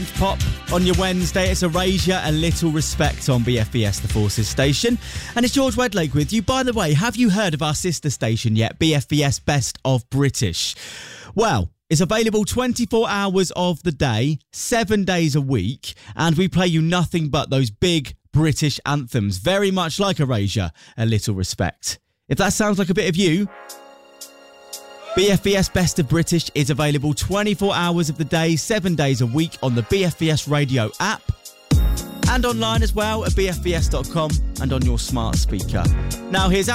Pop on your Wednesday. It's Erasure and Little Respect on BFBS, the Forces station. And it's George Wedlake with you. By the way, have you heard of our sister station yet? BFBS Best of British. Well, it's available 24 hours of the day, 7 days a week, and we play you nothing but those big British anthems, very much like Erasure and Little Respect. If that sounds like a bit of you, BFBS Best of British is available 24 hours of the day, 7 days a week on the BFBS radio app and online as well at bfbs.com and on your smart speaker. Now here's